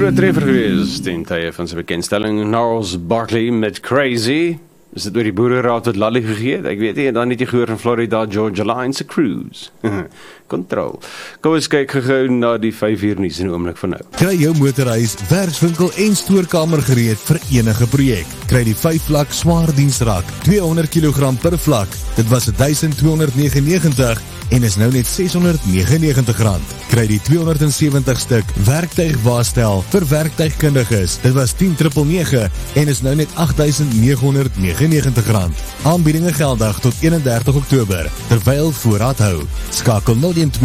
groot treffer geweest in tye van sy bekendstelling Gnarls Barkley met Crazy. Is dit oor die boereraad wat Lally gegee het? Ek weet nie, en dan het jy gehoor van Florida Georgia Line se Cruise. Control. Kom ons kyk gou na die 5 uur nuus in 'n oomblik van nou. Kry jou motorhuis, werkswinkel en stoorkamer gereed vir enige projek. Kry die 5-vlak swaar diensrak, 200 kg per vlak. Dit was R1,299 en is nou net R699. Kry die 270 stuk werktuigwaarstel vir werktuigkundiges. Dit was R10,999 en is nou net R8,999. Aanbiedinge geldig tot 31 Oktober, terwyl voorraad hou. Skakel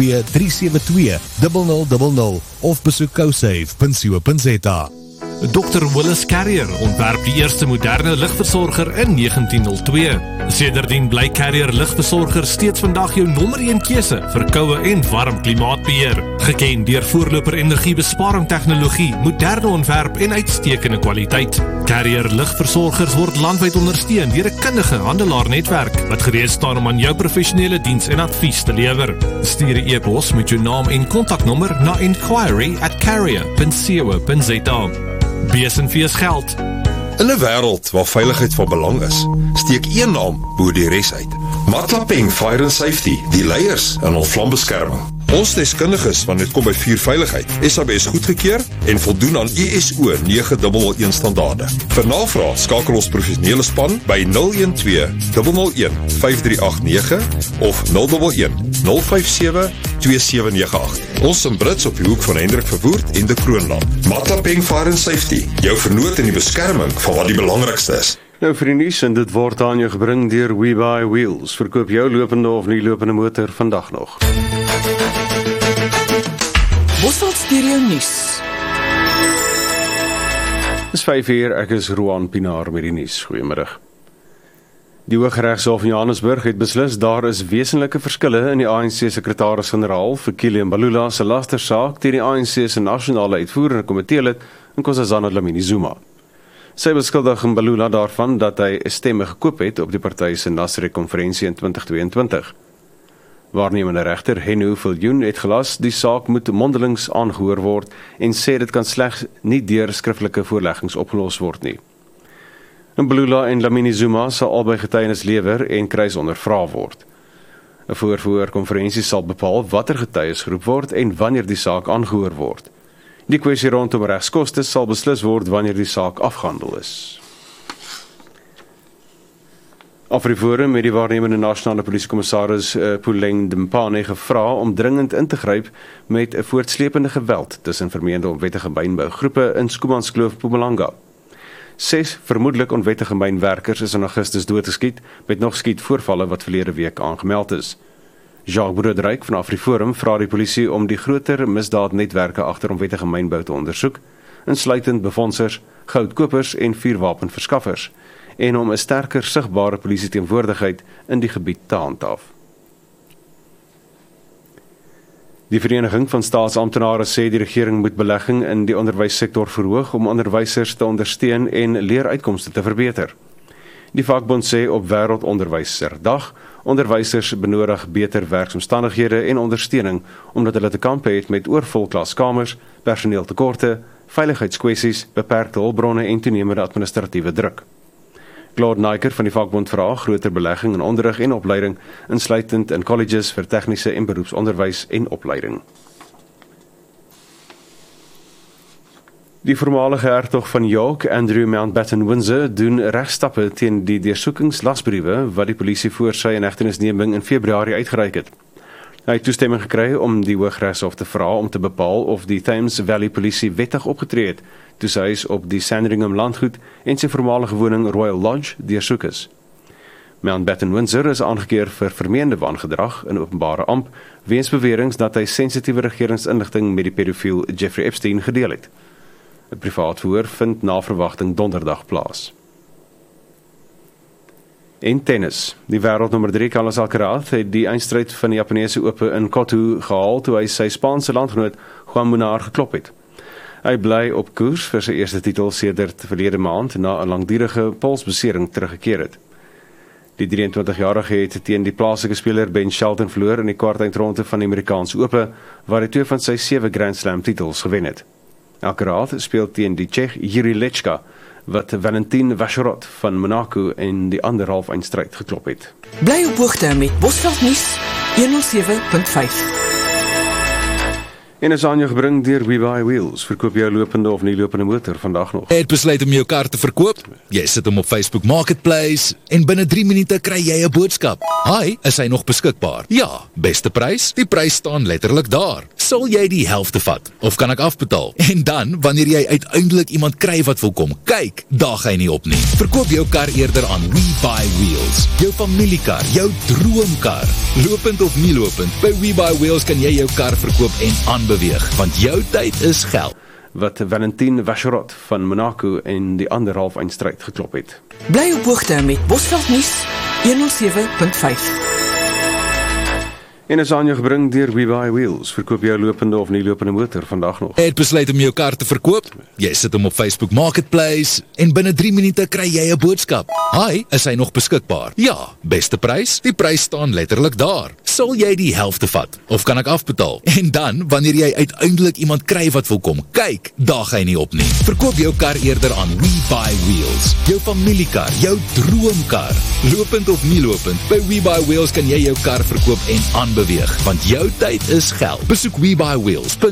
012-372-0000 of besoek cosafe.co.za. Dr. Willis Carrier ontwerp die eerste moderne ligversorger in 1902. Sedertdien bly Carrier ligversorger steeds vandag jou nommer 1 keuse vir koue en warm klimaatbeheer. Geken deur voorloper energiebesparing tegnologie, moderne ontwerp en uitstekende kwaliteit. Carrier ligversorgers word landwyd ondersteun deur 'n kundige handelaarnetwerk wat gereed staan om aan jou professionele diens en advies te lewer. Stuur 'n e-pos met jou naam en kontaknommer na inquiry@carrier.co.za. Besenfees geld. In 'n wêreld waar veiligheid van belang is, steek een naam bo die res uit. Matlapeng Fire and Safety, die leiers in ons vlambeskerming. Ons deskundiges wanneer dit kom by vuurveiligheid, SABS goedgekeur en voldoen aan ISO 9001 standaarde. Vir navraag skakel ons professionele span by 012-001-5389 of 011-057-2798. Ons in Brits op die hoek van Hendrik Verwoerd en de Kroonland. Matlapeng Fire and Safety, jou vernoot in die beskerming van wat die belangrikste is. Nou vir die nuus, en dit word aan jou gebring deur We Buy Wheels. Verkoop jou lopende of nie lopende motor vandag nog. Bossel Stereo Nuus. Dis 5 uur, ek is Roan Pinaar met die nuus. Goeiemiddag. Die Hooggeregshof in Johannesburg het beslis daar is wesenlike verskille in die ANC sekretaris-generaal vir Fikile Mbalula se lastersaak teen die ANC se nasionale uitvoerende komiteelid Nkosazana Dlamini-Zuma. Sy beskuldig Mbalula daarvan dat hy stemme gekoop het op die party se Nasrek-konferensie in 2022. Waarnemende regter Henno Viljoen het gelas die saak moet mondelings aangehoor word en sê dit kan slegs nie deur skriftelike voorleggings opgelos word nie. Mbalula en Dlamini-Zuma sal albei getuienis lewer en kruis ondervra word. 'n Voorkonferensie sal bepaal watter getuies geroep word en wanneer die saak aangehoor word. Die kwessie rondom regskoste sal beslis word wanneer die saak afgehandel is. Afriforum het die waarnemende nasionale polisiekommissaris Puleng Dempane gevra om dringend in te gryp met 'n voortslepende geweld tussen vermeende onwettige mynbougroepe in Schoemanskloof, Mpumalanga. 6 vermoedelik onwettige mynwerkers is in Augustus doodgeskiet met nog skietvoorvalle wat verlede week aangemeld is. Jacques Broederyk van Afriforum vra die polisie om die groter misdaadnetwerke agter onwettige mynbou te ondersoek, insluitend befondsers, goudkopers en vuurwapenverskaffers, en om 'n sterker sigbare polisieteenwoordigheid in die gebied te handhaaf. Die Vereniging van Staatsamptenare sê die regering moet belegging in die onderwyssektor verhoog om onderwysers te ondersteun en leeruitkomste te verbeter. Die vakbond sê op Wêreldonderwyserdag, onderwysers benodig beter werksomstandighede en ondersteuning omdat hulle te kampe het met oorvol klaskamers, personeeltekorte, veiligheidskwessies, beperkte hulpbronne en toenemende administratiewe druk. Claude Naiker van die vakbond vra groter belegging in onderrig en opleiding, insluitend in colleges vir tegniese en beroepsonderwys en opleiding. Die voormalige hertog van York, Andrew Mountbatten-Windsor, doen regstappe teen die deursoekingslasbriewe wat die polisie voor sy inhegtenisneming in Februarie uitgereik het. Hy het toestemming gekry om die Hooggeregshof te vra om te bepaal of die Thames Valley polisie wettig opgetree het toe sy huis op die Sandringham landgoed en sy voormalige woning Royal Lodge deursoek is. Mountbatten-Windsor is aangekeer vir vermeende wangedrag in openbare amp weens beweringe dat hy sensitiewe regeringsinligting met die pedofiel Jeffrey Epstein gedeel het. 'n Privaat verhoor vind na verwagting donderdag plaas. En tennis. Die wêreldnommer 3 Carlos Alcaraz het die eindstryd van die Japanese Ope in Koto gehaal toe hy sy Spaanse landgenoot Juan Munar geklop het. Hy bly op koers vir sy eerste titel sedert verlede maand na 'n langdurige polsbesering teruggekeer het. Die 23-jarige het teen die plaaslike speler Ben Shelton verloor in die kwartfinale ronde van die Amerikaanse Ope, waar hy 2 van sy 7 Grand Slam titels gewen het. Elke raad speel teen die Tsjech Jiří Lečka, wat Valentin Vacherot van Monaco in die ander halfeindstryd geklop het. Bly op hoogte met Bosveld nuus 107.5. En is aan jou gebring deur We Buy Wheels. Verkoop jou lopende of nie lopende motor vandag nog. Het besluit om jou kar te verkoop? Jy sit hom op Facebook Marketplace en binne 3 minute kry jy 'n boodskap. Hi, is hy nog beskikbaar? Ja, beste prys? Die prys staan letterlik daar. Sal jy die helfte vat? Of kan ek afbetaal? En dan, wanneer jy uiteindelik iemand kry wat wil kom kyk, daag hy nie op nie. Verkoop jou kar eerder aan We Buy Wheels. Jou familiekar, jou droomkar. Lopend of nie lopend, by We Buy Wheels kan jy jou kar verkoop en aanbeweeg, want jou tyd is geld. Wat Valentin Vacherot van Monaco in die ander halfeindstryd geklop het. Bly op hoogte met Bosveld nuus 107.5. En is aan jou gebring deur We Buy Wheels. Verkoop jou lopende of nie lopende motor vandag nog. Het besluit om jou kar te verkoop? Jy sit hom op Facebook Marketplace en binne 3 minute kry jy 'n boodskap. Hi, is hy nog beskikbaar? Ja, beste prys? Die prys staan letterlik daar. Sal jy die helfte vat? Of kan ek afbetaal? En dan, wanneer jy uiteindelik iemand kry wat wil kom kyk, daag hy nie op nie. Verkoop jou kar eerder aan We Buy Wheels. Jou familiekar, jou droomkar. Lopend of nie lopend, by We Buy Wheels kan jy jou kar verkoop en aanbeweeg, want jou tyd is geld. Besoek WeBuyWheels.co.za